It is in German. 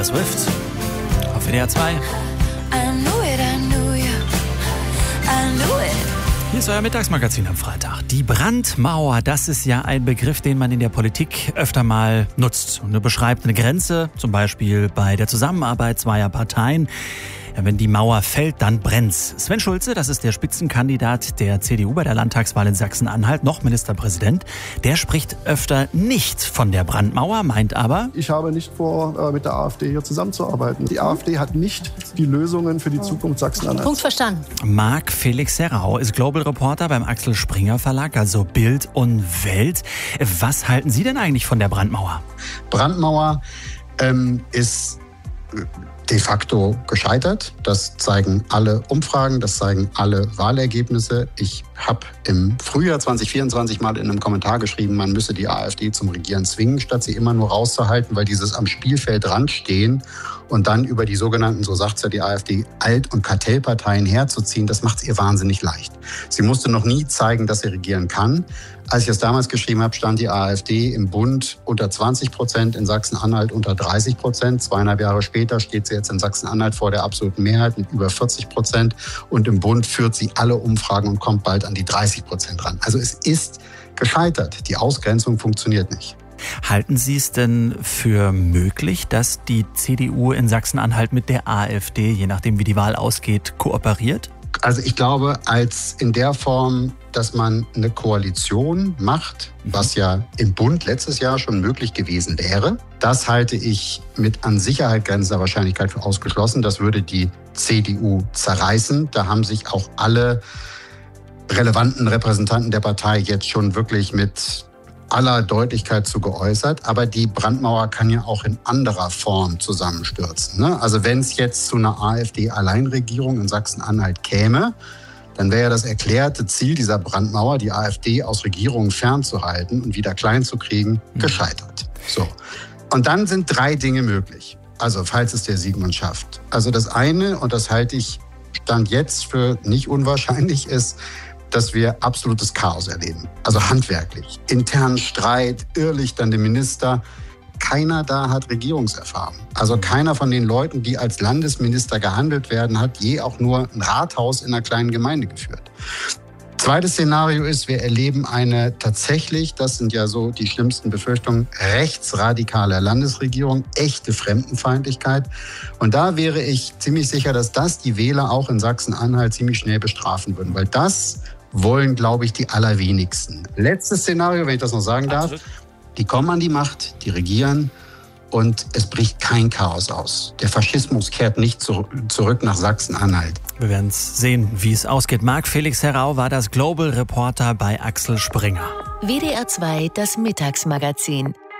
Swift auf WDR 2. Hier ist euer Mittagsmagazin am Freitag. Die Brandmauer, das ist ja ein Begriff, den man in der Politik öfter mal nutzt. Und er beschreibt eine Grenze, zum Beispiel bei der Zusammenarbeit zweier Parteien. Ja, wenn die Mauer fällt, dann brennt's. Sven Schulze, das ist der Spitzenkandidat der CDU bei der Landtagswahl in Sachsen-Anhalt, noch Ministerpräsident. Der spricht öfter nicht von der Brandmauer, meint aber: Ich habe nicht vor, mit der AfD hier zusammenzuarbeiten. Die AfD hat nicht die Lösungen für die Zukunft Sachsen-Anhalts. Punkt verstanden. Marc Felix Serrao ist Global Reporter beim Axel Springer Verlag, also Bild und Welt. Was halten Sie denn eigentlich von der Brandmauer? Brandmauer ist de facto gescheitert. Das zeigen alle Umfragen, das zeigen alle Wahlergebnisse. Ich habe im Frühjahr 2024 mal in einem Kommentar geschrieben, man müsse die AfD zum Regieren zwingen, statt sie immer nur rauszuhalten, weil dieses am Spielfeldrand stehen und dann über die sogenannten, so sagt es ja die AfD, Alt- und Kartellparteien herzuziehen, das macht es ihr wahnsinnig leicht. Sie musste noch nie zeigen, dass sie regieren kann. Als ich es damals geschrieben habe, stand die AfD im Bund unter 20%, in Sachsen-Anhalt unter 30%. 2,5 Jahre später steht sie jetzt in Sachsen-Anhalt vor der absoluten Mehrheit mit über 40%. Und im Bund führt sie alle Umfragen und kommt bald an die 30% ran. Also es ist gescheitert. Die Ausgrenzung funktioniert nicht. Halten Sie es denn für möglich, dass die CDU in Sachsen-Anhalt mit der AfD, je nachdem wie die Wahl ausgeht, kooperiert? Also ich glaube, als in der Form, dass man eine Koalition macht, was ja im Bund letztes Jahr schon möglich gewesen wäre, das halte ich mit an Sicherheit grenzender Wahrscheinlichkeit für ausgeschlossen. Das würde die CDU zerreißen. Da haben sich auch alle relevanten Repräsentanten der Partei jetzt schon wirklich mit aller Deutlichkeit zu geäußert. Aber die Brandmauer kann ja auch in anderer Form zusammenstürzen, ne? Also wenn es jetzt zu einer AfD-Alleinregierung in Sachsen-Anhalt käme, dann wäre ja das erklärte Ziel dieser Brandmauer, die AfD aus Regierungen fernzuhalten und wieder klein zu kriegen, gescheitert. So. Und dann sind 3 Dinge möglich. Also falls es der Sigmund schafft. Also das eine, und das halte ich Stand jetzt für nicht unwahrscheinlich, ist, dass wir absolutes Chaos erleben. Also handwerklich, internen Streit, irrlichternde Minister. Keiner da hat Regierungserfahrung. Also keiner von den Leuten, die als Landesminister gehandelt werden, hat je auch nur ein Rathaus in einer kleinen Gemeinde geführt. Zweites Szenario ist, wir erleben eine tatsächlich, das sind ja so die schlimmsten Befürchtungen, rechtsradikale Landesregierung, echte Fremdenfeindlichkeit. Und da wäre ich ziemlich sicher, dass das die Wähler auch in Sachsen-Anhalt ziemlich schnell bestrafen würden, weil das wollen, glaube ich, die allerwenigsten. Letztes Szenario, wenn ich das noch sagen darf. Die kommen an die Macht, die regieren und es bricht kein Chaos aus. Der Faschismus kehrt nicht zurück nach Sachsen-Anhalt. Wir werden es sehen, wie es ausgeht. Marc Felix Serrao war das Global Reporter bei Axel Springer. WDR 2, das Mittagsmagazin.